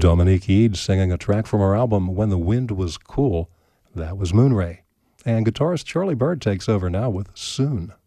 Dominique Eade singing a track from her album When the Wind Was Cool. That was Moonray. And guitarist Charlie Byrd takes over now with Soon.